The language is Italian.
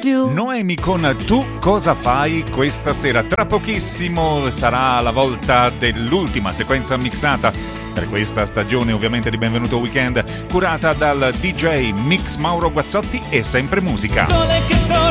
più. Noemi con Tu cosa fai questa sera? Tra pochissimo sarà la volta dell'ultima sequenza mixata per questa stagione, ovviamente, di Benvenuto Weekend, curata dal DJ Mix Mauro Guazzotti e Sempre Musica. Sole che sorge